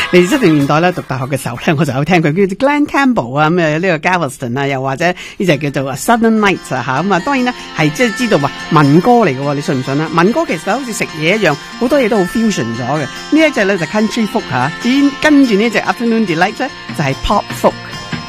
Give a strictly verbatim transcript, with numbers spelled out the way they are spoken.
你七零年代咧讀大學嘅時候咧，我就有聽佢叫做 Glen Campbell 啊，咁啊有呢個 Galveston 啊，又或者呢隻叫做 Southern Nights 啊嚇，咁啊當然啦係即係知道話民歌嚟嘅喎，你信唔信啊？民歌其實好似食嘢一樣，好多嘢都好 fusion 咗嘅。呢一隻咧就 Country Folk 嚇，至於跟住呢隻 Afternoon Delight 咧就係 Pop Folk。